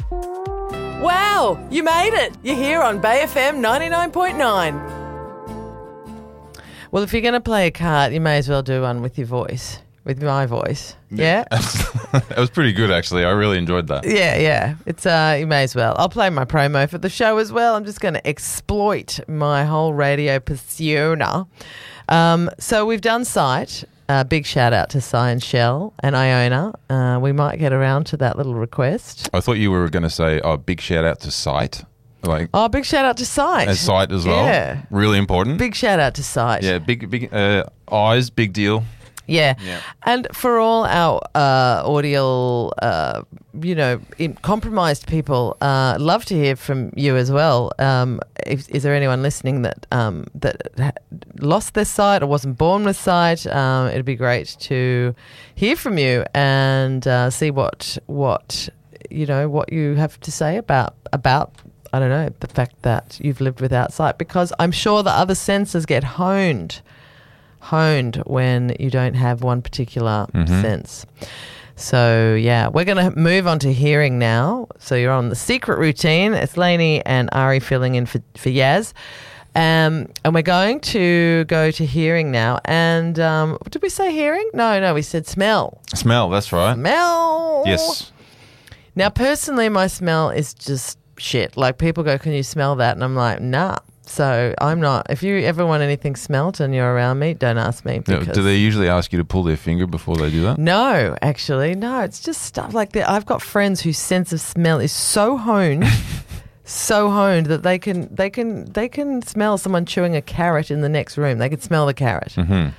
Wow, you made it. You're here on Bay FM 99.9. Well, if you're going to play a card, you may as well do one with your voice, with my voice. Yeah? That was pretty good, actually. I really enjoyed that. Yeah. It's you may as well. I'll play my promo for the show as well. I'm just going to exploit my whole radio persona. So we've done Sight. Big shout out to Cy and Shell and Iona. We might get around to that little request. I thought you were going to say, big shout out to Sight. Big shout out to Sight. As Sight as well. Yeah. Really important. Big shout out to Sight. Yeah, big eyes, big deal. Yeah. And for all our audio, compromised people, love to hear from you as well. Is there anyone listening that lost their sight or wasn't born with sight? It'd be great to hear from you and see what you have to say about I don't know, the fact that you've lived without sight, because I'm sure the other senses get honed when you don't have one particular sense. So, yeah, we're going to move on to hearing now. So you're on the secret routine. It's Lainey and Ari filling in for Yaz. And we're going to go to hearing now. And did we say hearing? No, we said smell. Smell, that's right. Smell. Yes. Now, personally, my smell is just shit. Like, people go, can you smell that? And I'm like, nah. So I'm not. If you ever want anything smelt and you're around me, don't ask me. Do they usually ask you to pull their finger before they do that? No, actually, no. It's just stuff like that. I've got friends whose sense of smell is so honed, that they can smell someone chewing a carrot in the next room. They can smell the carrot. Mm-hmm.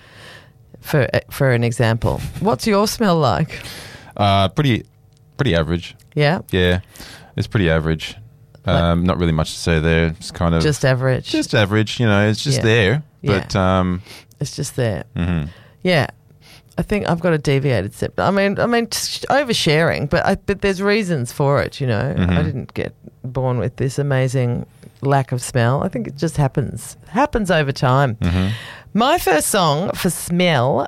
For an example, what's your smell like? Pretty average. Yeah. Yeah, it's pretty average. Not really much to say there. It's kind of just average. Just average, it's just there. But it's just there. Mm-hmm. Yeah. I think I've got a deviated septum. I mean, oversharing, but there's reasons for it. Mm-hmm. I didn't get born with this amazing lack of smell. I think it just happens over time. Mm-hmm. My first song for smell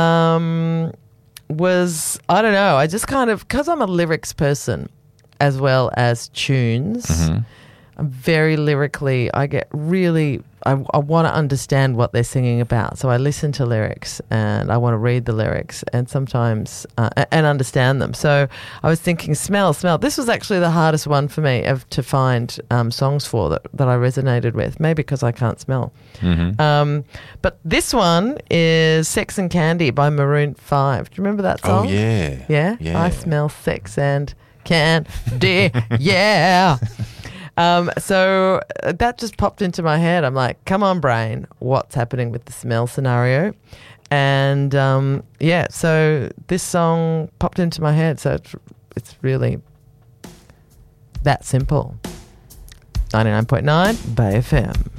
was, I don't know. I just kind of, because I'm a lyrics person as well as tunes. Mm-hmm. I'm very lyrically, I get really, I want to understand what they're singing about. So I listen to lyrics and I want to read the lyrics and sometimes, and understand them. So I was thinking smell. This was actually the hardest one for me to find songs for that I resonated with. Maybe because I can't smell. Mm-hmm. But this one is Sex and Candy by Maroon 5. Do you remember that song? Oh, yeah. Yeah? I smell sex and candy, yeah. So that just popped into my head. I'm like, come on, brain, what's happening with the smell scenario? And so this song popped into my head. So it's really that simple. 99.9 Bay FM.